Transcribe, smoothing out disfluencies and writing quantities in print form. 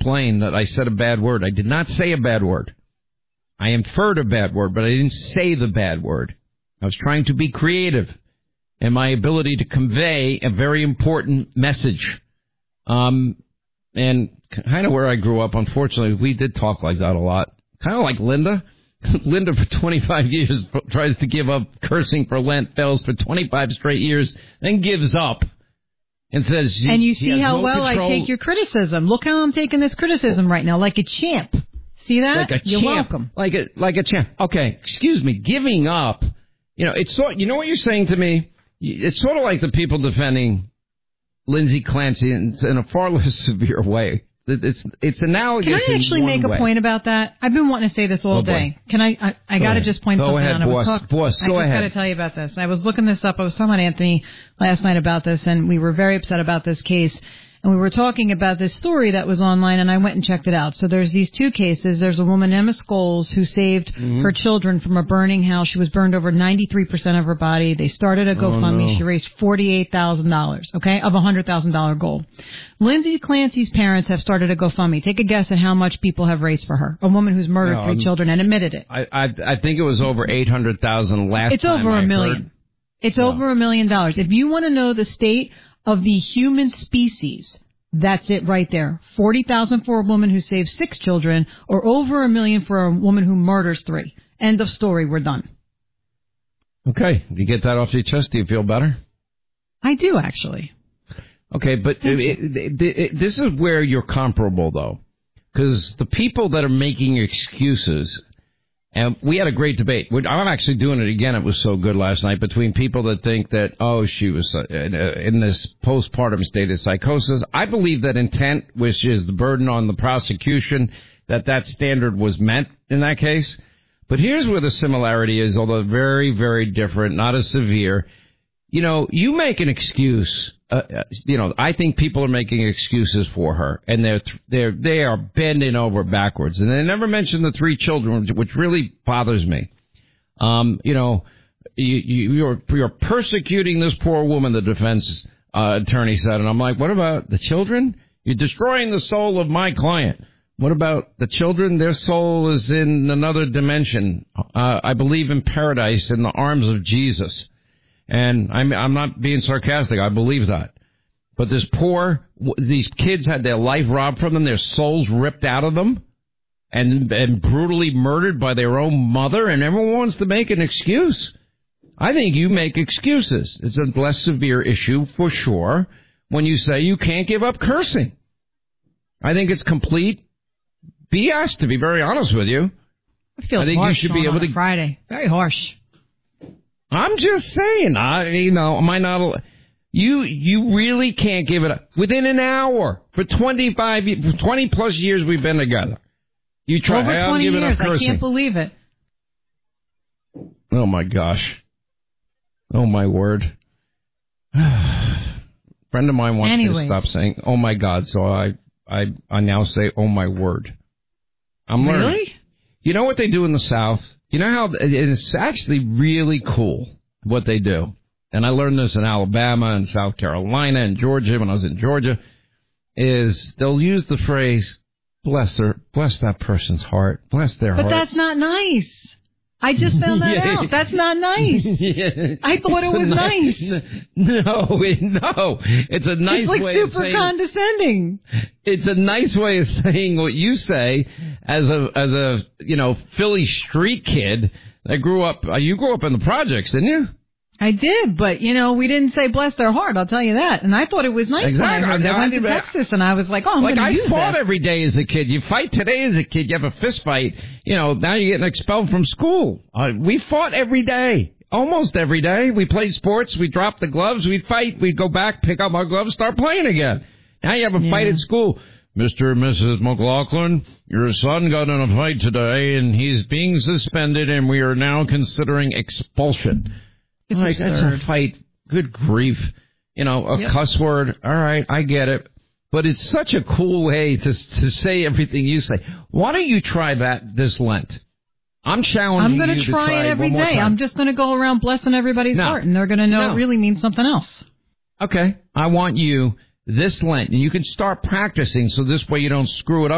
explain that I said a bad word. I did not say a bad word. I inferred a bad word, but I didn't say the bad word. I was trying to be creative in my ability to convey a very important message. And kind of where I grew up, unfortunately, we did talk like that a lot. Kind of like Linda. Linda, for 25 years, tries to give up cursing for Lent, fails for 25 straight years, then gives up and says... And you see how well I take your criticism. Look how I'm taking this criticism right now, like a champ. See that? Like a You're champ. welcome. Like a champ. Okay, excuse me, giving up. It's you know what you're saying to me? It's sort of like the people defending Lindsay Clancy in a far less severe way. It's analogous. Can I actually make a point about that? I've been wanting to say this all day. Can I got to just point something out. Boss, go ahead. I just got to tell you about this. I was looking this up. I was talking about Anthony last night about this, and we were very upset about this case. And we were talking about this story that was online, and I went and checked it out. So there's these two cases. There's a woman, Emma Scholes, who saved her children from a burning house. She was burned over 93% of her body. They started a GoFundMe. Oh, no. She raised $48,000, okay, of a $100,000 goal. Lindsay Clancy's parents have started a GoFundMe. Take a guess at how much people have raised for her. A woman who's murdered 3 children and admitted it. I think it was over 800,000 last time. It's over $1 million. It's over $1 million. If you want to know the state of the human species, that's it right there. 40,000 for a woman who saves 6 children, or over $1 million for a woman who murders 3. End of story. We're done. Okay. Do you get that off your chest? Do you feel better? I do, actually. Okay, but this is where you're comparable, though, because the people that are making excuses. And we had a great debate. I'm actually doing it again. It was so good last night between people that think that, she was in this postpartum state of psychosis. I believe that intent, which is the burden on the prosecution, that standard was met in that case. But here's where the similarity is, although very, very different, not as severe. You make an excuse. I think people are making excuses for her, and they are bending over backwards, and they never mention the 3 children, which really bothers me. You're persecuting this poor woman, the defense attorney said, and I'm like, what about the children? You're destroying the soul of my client. What about the children? Their soul is in another dimension. I believe in paradise in the arms of Jesus. And I'm not being sarcastic. I believe that. But these kids had their life robbed from them, their souls ripped out of them, and brutally murdered by their own mother, and everyone wants to make an excuse. I think you make excuses. It's a less severe issue, for sure, when you say you can't give up cursing. I think it's complete BS, to be very honest with you. It feels harsh, you should be able to Friday. Very harsh. I'm just saying, am I not? You really can't give it up. Within an hour, for 20 plus years we've been together. You try. Over 20 years, I can't believe it. Oh my gosh. Oh my word. Friend of mine wants me to stop saying, oh my God, so I now say, oh my word. I'm learning. Really? You know what they do in the South? You know how it's actually really cool what they do. And I learned this in Alabama and South Carolina and Georgia when I was in Georgia, is they'll use the phrase, bless that person's heart, bless their heart. But that's not nice. I just found that out. That's not nice. Yeah. I thought it was nice. No. It's a nice way of saying... It's like super condescending. It's a nice way of saying what you say as a Philly street kid that grew up... You grew up in the projects, didn't you? I did, but, we didn't say bless their heart, I'll tell you that. And I thought it was nice when I heard that. I went to Texas, and I was like, I'm going to use that. I fought every day as a kid. You fight today as a kid, you have a fist fight. Now you're getting expelled from school. We fought every day, almost every day. We played sports, we dropped the gloves, we'd fight, we'd go back, pick up our gloves, start playing again. Now you have a fight at school. Mr. and Mrs. McLaughlin, your son got in a fight today, and he's being suspended, and we are now considering expulsion. It's absurd. That's a fight. Good grief. A cuss word. All right, I get it. But it's such a cool way to say everything you say. Why don't you try that this Lent? I'm challenging you to try it. I'm going to try it every day. I'm just going to go around blessing everybody's heart, and they're going to know it really means something else. Okay. I want you this Lent, and you can start practicing so this way you don't screw it up.